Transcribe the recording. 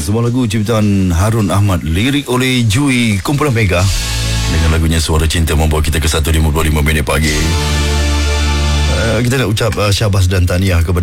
Sebuah lagu ciptaan Harun Ahmad, lirik oleh Jui Kumpulan Mega. Dengan lagunya Suara Cinta membawa kita ke 1.55 minit pagi. Kita nak ucap syabas dan tahniah kepada